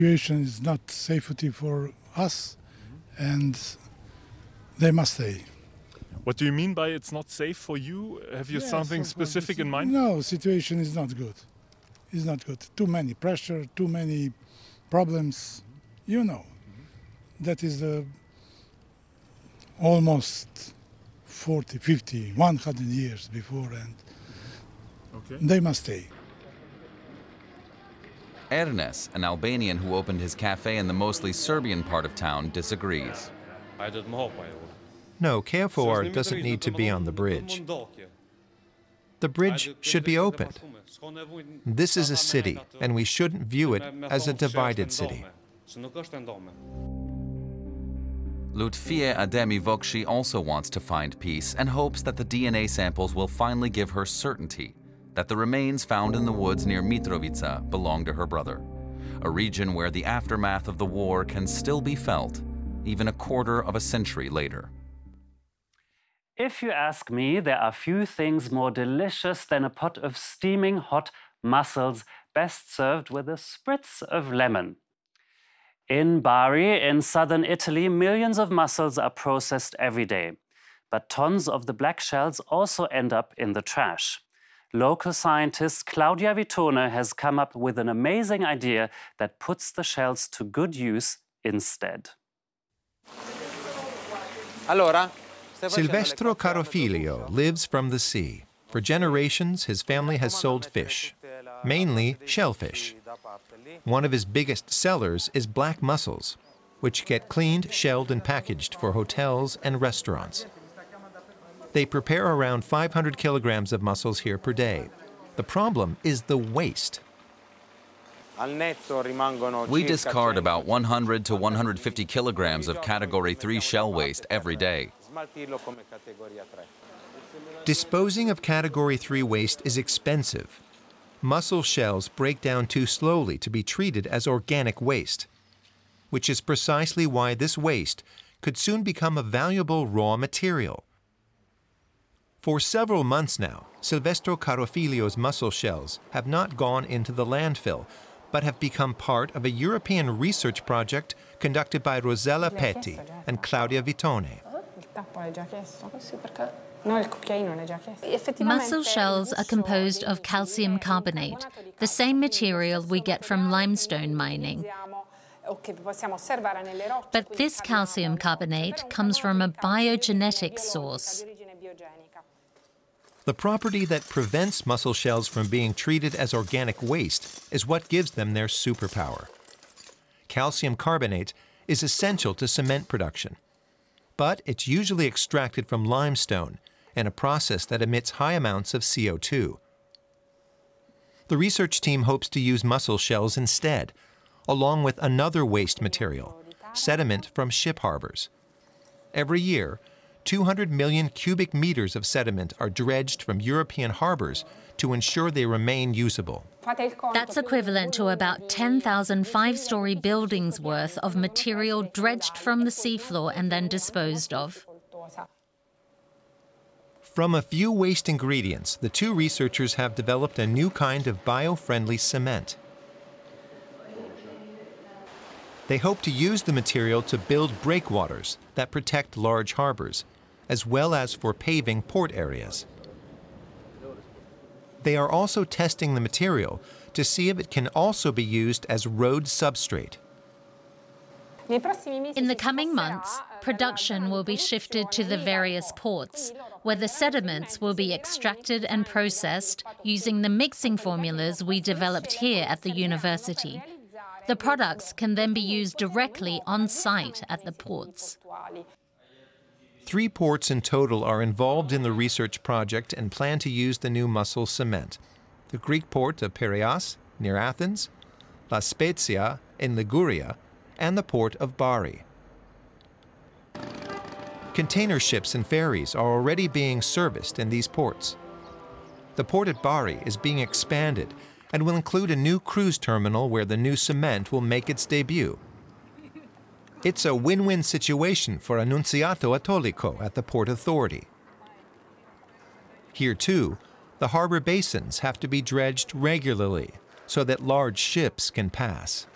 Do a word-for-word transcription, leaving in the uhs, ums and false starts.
The situation is not safety for us, and they must stay. What do you mean by it's not safe for you? Have you Yes, something of course. specific in mind? No, situation is not good. It's not good. Too many pressure, too many problems. You know, that is the almost forty, fifty, one hundred years before, and Okay. they must stay. Ernest, an Albanian who opened his cafe in the mostly Serbian part of town, disagrees. No, KFOR doesn't need to be on the bridge. The bridge should be opened. This is a city, and we shouldn't view it as a divided city. Lutfie Ademi Vokshi also wants to find peace and hopes that the D N A samples will finally give her certainty that the remains found in the woods near Mitrovica belong to her brother, a region where the aftermath of the war can still be felt, even a quarter of a century later. If you ask me, there are few things more delicious than a pot of steaming hot mussels, best served with a spritz of lemon. In Bari, in southern Italy, millions of mussels are processed every day. But tons of the black shells also end up in the trash. Local scientist Claudia Vitone has come up with an amazing idea that puts the shells to good use instead. Silvestro Carofilio lives from the sea. For generations, his family has sold fish, mainly shellfish. One of his biggest sellers is black mussels, which get cleaned, shelled, and packaged for hotels and restaurants. They prepare around five hundred kilograms of mussels here per day. The problem is the waste. We discard about one hundred to one hundred fifty kilograms of Category three shell waste every day. Disposing of Category three waste is expensive. Mussel shells break down too slowly to be treated as organic waste, which is precisely why this waste could soon become a valuable raw material. For several months now, Silvestro Carofilio's mussel shells have not gone into the landfill, but have become part of a European research project conducted by Rosella Petti and Claudia Vitone. Mussel shells are composed of calcium carbonate, the same material we get from limestone mining. But this calcium carbonate comes from a biogenetic source. The property that prevents mussel shells from being treated as organic waste is what gives them their superpower. Calcium carbonate is essential to cement production, but it's usually extracted from limestone in a process that emits high amounts of C O two. The research team hopes to use mussel shells instead, along with another waste material, sediment from ship harbors. Every year, two hundred million cubic meters of sediment are dredged from European harbors to ensure they remain usable. That's equivalent to about ten thousand five-story buildings worth of material dredged from the seafloor and then disposed of. From a few waste ingredients, the two researchers have developed a new kind of bio-friendly cement. They hope to use the material to build breakwaters that protect large harbors, as well as for paving port areas. They are also testing the material to see if it can also be used as road substrate. In the coming months, production will be shifted to the various ports, where the sediments will be extracted and processed using the mixing formulas we developed here at the university. The products can then be used directly on site at the ports. Three ports in total are involved in the research project and plan to use the new mussel cement: the Greek port of Piraeus, near Athens, La Spezia in Liguria, and the port of Bari. Container ships and ferries are already being serviced in these ports. The port at Bari is being expanded and will include a new cruise terminal where the new cement will make its debut. It's a win-win situation for Annunziato Attolico at the Port Authority. Here, too, the harbor basins have to be dredged regularly so that large ships can pass.